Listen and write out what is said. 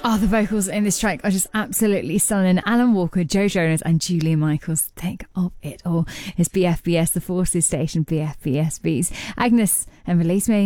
Oh, the vocals in this track are just absolutely stunning. Alan Walker, Joe Jonas and Julia Michaels, think of it all. It's BFBS, the Forces station, BFBS Beats. Agnes and Release Me.